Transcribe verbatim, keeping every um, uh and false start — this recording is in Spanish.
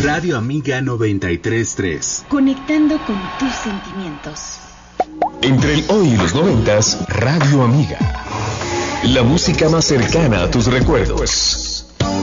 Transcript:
Radio Amiga noventa y tres punto tres. Conectando con tus sentimientos. Entre el hoy y los noventas, Radio Amiga. La música más cercana a tus recuerdos.